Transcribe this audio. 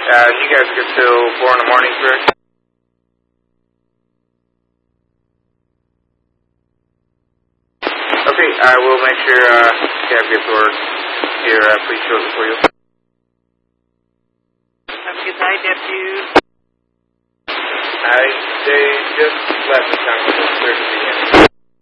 You guys get till 4 in the morning, correct? Okay, I will make sure Cab gets to work here pretty shortly for you. Have a good night, nephew. They just left the town. It's 30 p.m.